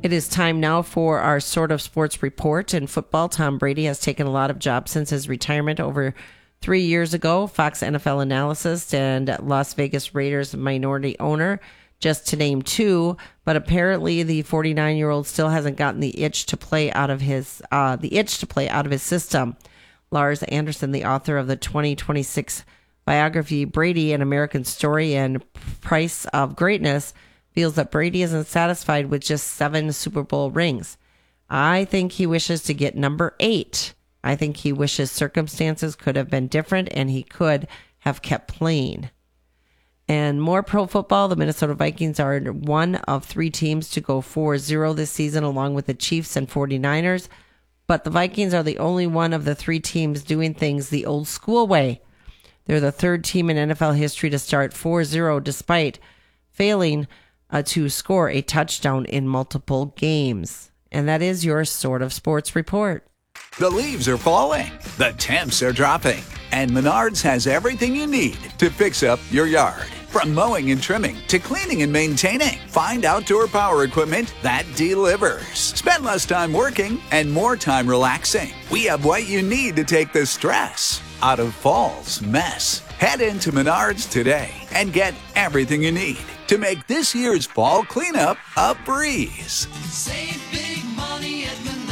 It is time now for our sort of sports report. In football, Tom Brady has taken a lot of jobs since his retirement over 3 years ago. Fox NFL analyst and Las Vegas Raiders minority owner, just to name two. But apparently, the 49-year-old still hasn't gotten the itch to play out of his system. Lars Anderson, the author of the 2026 biography Brady: An American Story and Price of Greatness, feels that Brady isn't satisfied with just 7 Super Bowl rings. I think he wishes to get number 8. I think he wishes circumstances could have been different and he could have kept playing. And more pro football, the Minnesota Vikings are one of 3 teams to go 4-0 this season, along with the Chiefs and 49ers. But the Vikings are the only one of the 3 teams doing things the old school way. They're the 3rd team in NFL history to start 4-0 despite failing to score a touchdown in multiple games. And that is your sort of sports report. The leaves are falling, the temps are dropping, and Menards has everything you need to fix up your yard. From mowing and trimming to cleaning and maintaining, find outdoor power equipment that delivers. Spend less time working and more time relaxing. We have what you need to take the stress out of fall's mess. Head into Menards today and get everything you need to make this year's fall cleanup a breeze. Save big money at Menards.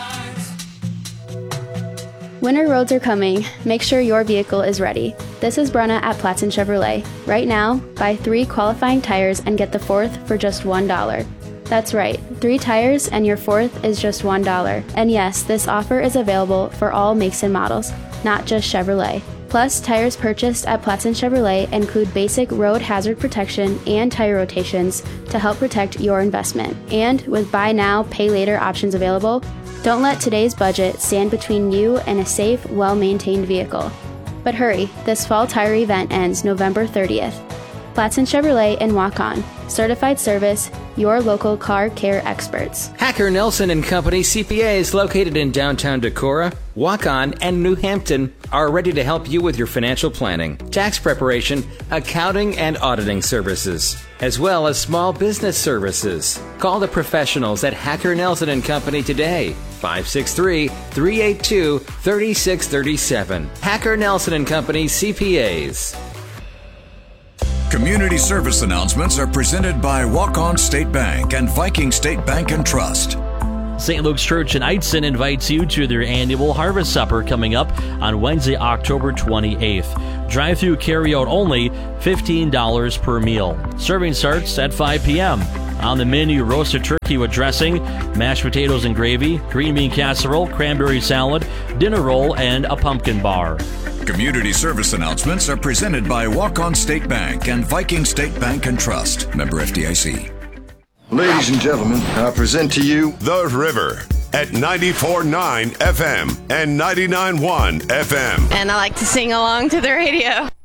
Winter roads are coming. Make sure your vehicle is ready. This is Brenna at Platson Chevrolet. Right now, buy 3 qualifying tires and get the 4th for just $1. That's right, 3 tires and your 4th is just $1. And yes, this offer is available for all makes and models, not just Chevrolet. Plus, tires purchased at Platson Chevrolet include basic road hazard protection and tire rotations to help protect your investment. And with buy now, pay later options available, don't let today's budget stand between you and a safe, well-maintained vehicle. But hurry, this fall tire event ends November 30th. Platson Chevrolet and Walk On. Certified service, your local car care experts. Hacker Nelson and Company CPAs located in downtown Decorah, Waukon, and New Hampton are ready to help you with your financial planning, tax preparation, accounting, and auditing services, as well as small business services. Call the professionals at Hacker Nelson and Company today. 563-382-3637. Hacker Nelson and Company CPAs. Community service announcements are presented by Walk-On State Bank and Viking State Bank and Trust. St. Luke's Church in Eitzen invites you to their annual Harvest Supper coming up on Wednesday, October 28th. Drive-through carry-out only, $15 per meal. Serving starts at 5 p.m. On the menu, roasted turkey with dressing, mashed potatoes and gravy, green bean casserole, cranberry salad, dinner roll, and a pumpkin bar. Community service announcements are presented by Walk-On State Bank and Viking State Bank and Trust. Member FDIC. Ladies and gentlemen, I present to you The River at 94.9 FM and 99.1 FM. And I like to sing along to the radio.